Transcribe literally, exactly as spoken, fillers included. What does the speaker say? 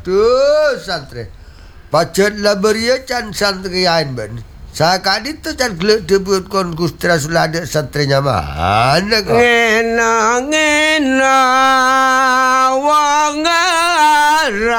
Aduh santri. Pacat lah beria can santri ain ben. Saya kadit tu can gelek debut kon Gusti Rasul ada santrinya mana kau? Ngena ngena wangara